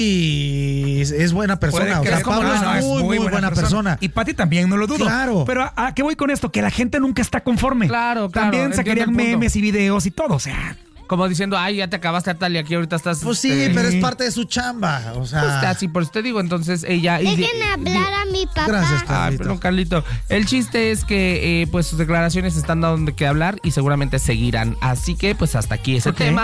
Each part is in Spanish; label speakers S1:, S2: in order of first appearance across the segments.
S1: es buena persona. O sea, Pablo es muy buena persona.
S2: Y Pati también, no lo dudo.
S1: Claro.
S2: Pero ¿a qué voy con esto? Que la gente nunca está conforme.
S3: Claro.
S2: También sacarían memes y videos y todo, o sea...
S3: Como diciendo, ay, ya te acabaste, Atalia, aquí ahorita estás...
S1: Pues sí, pero es parte de su chamba, o sea...
S3: Pues así, por eso te digo, entonces ella...
S4: Dejen hablar a mi papá.
S1: Gracias, Carlito.
S3: Ay, pero Carlito, el chiste es que pues sus declaraciones están dando que hablar y seguramente seguirán. Así que pues hasta aquí ese tema.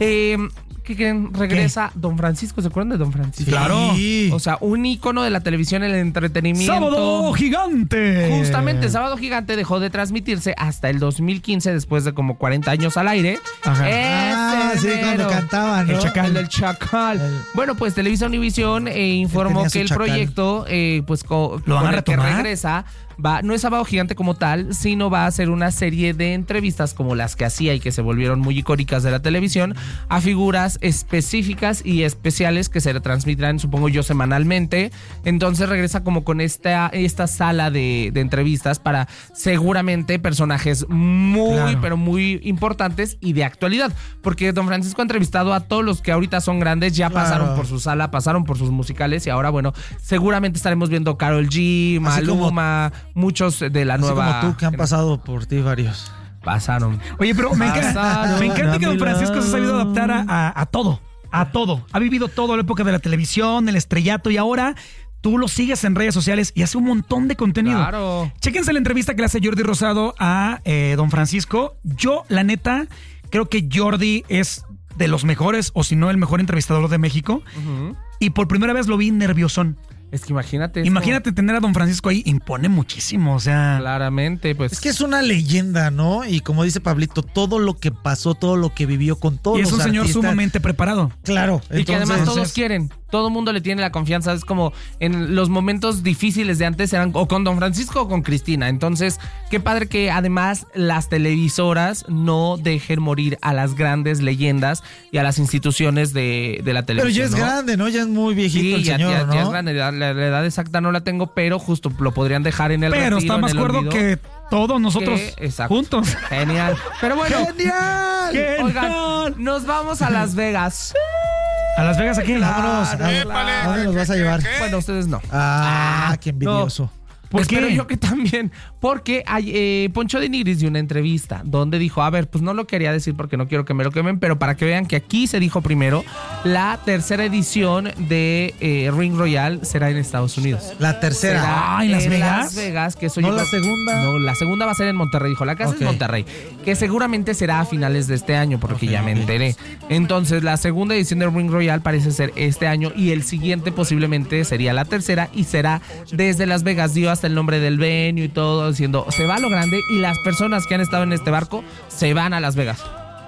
S3: ¿Qué creen? Regresa Don Francisco, ¿se acuerdan de Don Francisco?
S2: Claro.
S3: O sea, un ícono de la televisión, el entretenimiento.
S2: ¡Sábado Gigante!
S3: Justamente, Sábado Gigante dejó de transmitirse hasta el 2015, después de como 40 años al aire.
S1: Ajá. Sí, cuando cantaban, ¿no?
S3: El del Chacal. Bueno, pues Televisa Univisión informó que el proyecto, pues
S2: ¿lo van a
S3: el que
S2: retomar?
S3: regresa, no es Sábado Gigante como tal, sino va a ser una serie de entrevistas como las que hacía y que se volvieron muy icónicas de la televisión, a figuras específicas y especiales que se retransmitirán, supongo yo, semanalmente. Entonces regresa como con esta sala de entrevistas para seguramente personajes pero muy importantes y de actualidad, porque Don Francisco ha entrevistado a todos los que ahorita son grandes, ya pasaron por su sala, pasaron por sus musicales y ahora, bueno, seguramente estaremos viendo Karol G, Maluma, muchos de la nueva...
S1: Así como tú, que han pasado por ti varios.
S3: Pasaron.
S2: Oye, pero me encanta que Don Francisco se ha sabido adaptar a todo. A todo. Ha vivido todo, la época de la televisión, el estrellato, y ahora tú lo sigues en redes sociales y hace un montón de contenido.
S3: Claro.
S2: Chéquense la entrevista que le hace Jordi Rosado a Don Francisco. Yo, la neta, creo que Jordi es de los mejores, o si no, el mejor entrevistador de México. Uh-huh. Y por primera vez lo vi nerviosón.
S3: Es que imagínate
S2: tener a Don Francisco ahí, impone muchísimo, o sea...
S3: Claramente, pues...
S1: Es que es una leyenda, ¿no? Y como dice Pablito, todo lo que pasó, todo lo que vivió con todos los artistas...
S2: Y es un señor sumamente preparado.
S1: Claro.
S3: Y que además todos quieren. Todo el mundo le tiene la confianza. Es como en los momentos difíciles de antes eran o con Don Francisco o con Cristina. Entonces, qué padre que además las televisoras no dejen morir a las grandes leyendas y a las instituciones de la televisión.
S1: Pero ya es grande, ¿no? Ya es muy viejito el señor, ¿no?
S3: Ya es grande. La edad exacta no la tengo, pero justo lo podrían dejar en el retiro.
S2: Pero está más cuerdo que todos nosotros juntos.
S3: Genial. Pero bueno.
S1: ¡Genial!
S3: Oigan, nos vamos a Las Vegas.
S2: ¿A Las Vegas aquí?
S1: Vámonos. ¿A dónde nos vas a llevar?
S3: Bueno, ustedes no.
S1: Qué envidioso.
S3: No. Espero yo que también, porque Poncho de Nigris dio una entrevista donde dijo, a ver, pues no lo quería decir porque no quiero que me lo quemen, pero para que vean que aquí se dijo primero, la tercera edición de Ring Royal será en Estados Unidos.
S1: La tercera.
S2: ¿En Las Vegas?
S3: Las Vegas, que eso
S1: ¿No la segunda?
S3: No, la segunda va a ser en Monterrey, dijo, la casa es Monterrey, que seguramente será a finales de este año, porque ya me enteré. Entonces, la segunda edición de Ring Royal parece ser este año y el siguiente posiblemente sería la tercera y será desde Las Vegas, dio hasta el nombre del venue y todo, diciendo se va a lo grande y las personas que han estado en este barco se van a Las Vegas.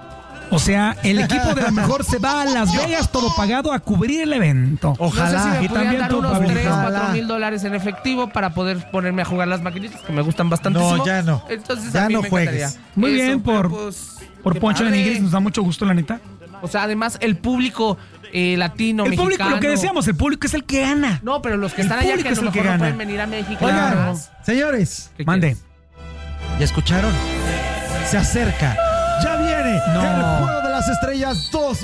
S2: O sea, el equipo de la mejor se va a Las Vegas, todo pagado, a cubrir el evento.
S3: Ojalá. No sé si me
S2: y
S3: pudieran
S2: también
S3: dar unos
S2: $3,000
S3: $4,000 en efectivo para poder ponerme a jugar las maquinitas que me gustan bastante.
S1: No, ya no.
S3: Entonces
S1: ya
S3: a mí
S1: no
S3: me
S1: juegues.
S3: encantaría.
S2: Muy bien, por Poncho de
S3: padre.
S2: Nigris, nos da mucho gusto, la neta.
S3: O sea, además el público latino,
S2: el
S3: mexicano.
S2: público, lo que decíamos, el público es el que gana.
S3: No, pero los que están allá que a lo mejor no pueden venir a México.
S1: Oigan, señores,
S2: mande.
S1: ¿Ya escucharon? Se acerca. Ya viene el Juego de las Estrellas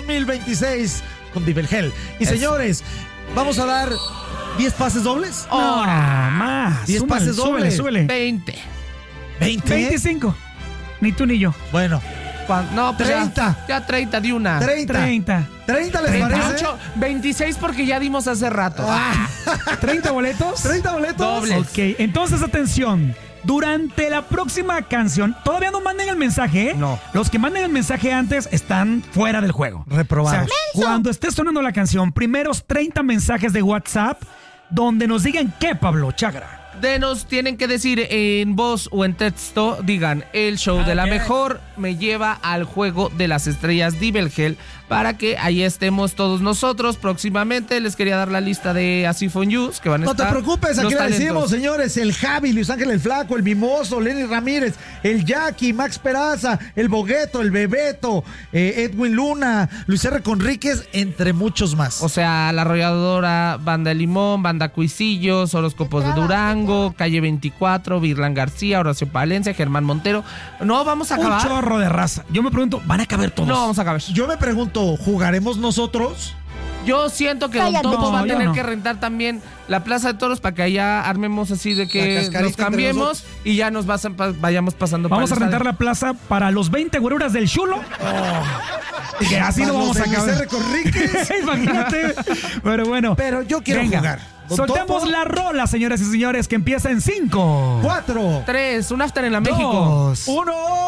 S1: 2026 con Divelgel. Y señores, vamos a dar 10 pases dobles.
S2: No, más.
S1: 10 pases dobles.
S2: Súbele.
S3: 20.
S1: ¿20?
S2: 25. Ni tú ni yo.
S1: Bueno.
S3: No, pues
S1: 30.
S3: Ya 30 de una.
S1: 30 les
S3: 38,
S1: parece.
S3: 26 porque ya dimos hace rato.
S2: ¿30 boletos?
S1: 30 boletos.
S3: Dobles.
S2: Ok, entonces atención. Durante la próxima canción, todavía no manden el mensaje, ¿eh?
S1: No.
S2: Los que manden el mensaje antes están fuera del juego.
S1: Reprobados.
S2: O sea, cuando esté sonando la canción, primeros 30 mensajes de WhatsApp donde nos digan qué, Pablo Chagra.
S3: Tienen que decir en voz o en texto, digan, el show de la mejor me lleva al Juego de las Estrellas Divelgel, para que ahí estemos todos nosotros próximamente. Les quería dar la lista de Así Fon Yous que van a
S1: No
S3: estar.
S1: te preocupes, aquí le decimos, señores, el Javi, Luis Ángel el Flaco, el Mimoso, Lenny Ramírez, el Jackie, Max Peraza, el Bogueto, el Bebeto, Edwin Luna, Luis R. Conríquez, entre muchos más.
S3: O sea, La Arrolladora, Banda de Limón, Banda Cuisillos, Horóscopos de Durango, Calle 24, Virlan García, Horacio Palencia, Germán Montero. No vamos a acabar.
S2: Un chorro de raza. Yo me pregunto, ¿van a caber todos?
S3: No vamos a acabar.
S1: Yo me pregunto, ¿jugaremos nosotros?
S3: Yo siento que
S4: Cállate.
S3: Don Topo va a
S2: No, yo
S3: tener
S2: no.
S3: que rentar también la Plaza de Toros para que allá armemos así de
S1: La
S3: que
S1: cascarita
S3: nos
S1: entre
S3: cambiemos
S1: nosotros.
S3: y ya nos vayamos pasando
S2: Vamos a
S3: para el
S2: rentar la plaza para los 20 güeruras del chulo. Que así
S1: Para
S2: lo vamos a
S1: los de
S2: acabar.
S1: Luis R. Conríquez.
S2: Imagínate. Pero bueno.
S1: Pero yo quiero
S2: venga,
S1: jugar. Don
S2: Soltemos
S1: Topo.
S2: la rola, señoras y señores, que empieza en 5,
S1: 4,
S3: 3, un after en la México.
S2: 2,
S1: 1.